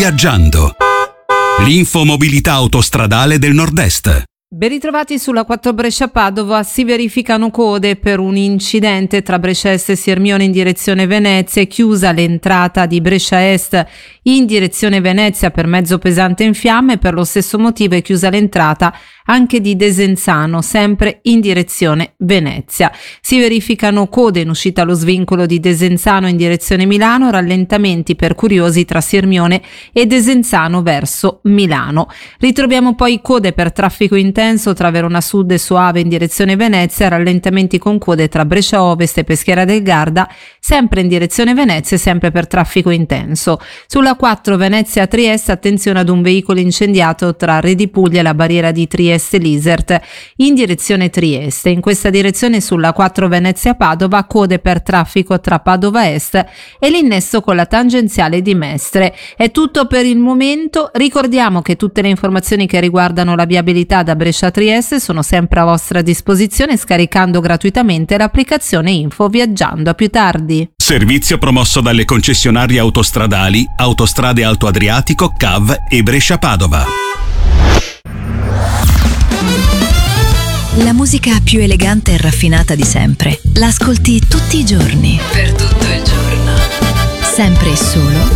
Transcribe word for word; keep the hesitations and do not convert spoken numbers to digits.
Viaggiando. L'infomobilità autostradale del Nord-Est. Ben ritrovati sulla quattro Brescia-Padova. Si verificano code per un incidente tra Brescia Est e Sirmione in direzione Venezia. È chiusa l'entrata di Brescia Est in direzione Venezia per mezzo pesante in fiamme. Per lo stesso motivo è chiusa l'entrata anche di Desenzano, sempre in direzione Venezia. Si verificano code in uscita allo svincolo di Desenzano in direzione Milano, rallentamenti per curiosi tra Sirmione e Desenzano verso Milano. Ritroviamo poi code per traffico intenso tra Verona Sud e Soave in direzione Venezia, rallentamenti con code tra Brescia Ovest e Peschiera del Garda, sempre in direzione Venezia e sempre per traffico intenso. Sulla quattro Venezia-Trieste, attenzione ad un veicolo incendiato tra Re di Puglia e la barriera di Trieste Lisert in direzione Trieste. In questa direzione sulla quattro Venezia-Padova, code per traffico tra Padova Est e l'innesso con la tangenziale di Mestre. È tutto per il momento. Ricordiamo che tutte le informazioni che riguardano la viabilità da Brescia a Trieste sono sempre a vostra disposizione scaricando gratuitamente l'applicazione Info Viaggiando. A più tardi. Servizio promosso dalle concessionarie autostradali Autostrade Alto Adriatico, C A V e Brescia-Padova. La musica più elegante e raffinata di sempre. L'ascolti tutti i giorni. Per tutto il giorno. Sempre e solo